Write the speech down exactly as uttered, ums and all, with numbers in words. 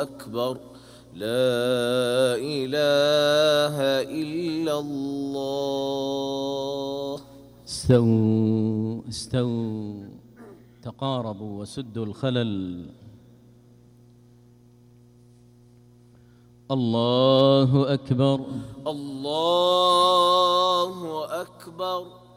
أكبر لا إله إلا الله. استووا استووا تقاربوا وسدوا الخلل. الله أكبر الله أكبر.